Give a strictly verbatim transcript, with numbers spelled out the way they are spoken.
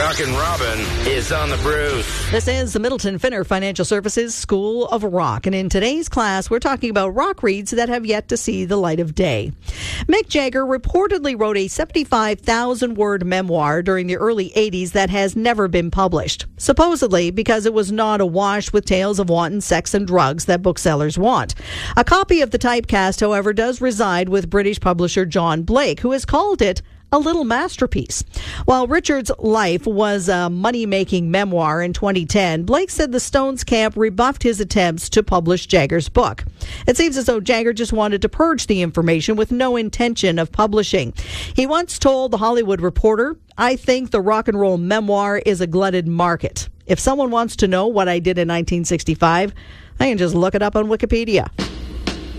Rockin' Robin is on the Bruce. This is the Middleton Finner Financial Services School of Rock. And in today's class, we're talking about rock reads that have yet to see the light of day. Mick Jagger reportedly wrote a seventy-five thousand word memoir during the early eighties that has never been published. Supposedly because it was not awash with tales of wanton sex and drugs that booksellers want. A copy of the typecast, however, does reside with British publisher John Blake, who has called it a little masterpiece. While Richard's life was a money-making memoir in twenty ten, Blake said the Stones camp rebuffed his attempts to publish Jagger's book. It seems as though Jagger just wanted to purge the information with no intention of publishing. He once told The Hollywood Reporter, "I think the rock and roll memoir is a glutted market. If someone wants to know what I did in nineteen sixty-five, I can just look it up on Wikipedia."